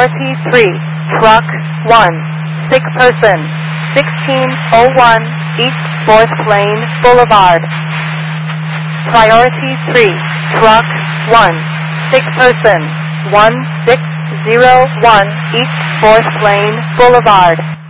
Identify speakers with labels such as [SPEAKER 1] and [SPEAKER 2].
[SPEAKER 1] Priority 3, Truck 1, sick person, 1601 East 4th Lane Boulevard. Priority 3, Truck 1, sick person, 1601 East 4th Lane Boulevard.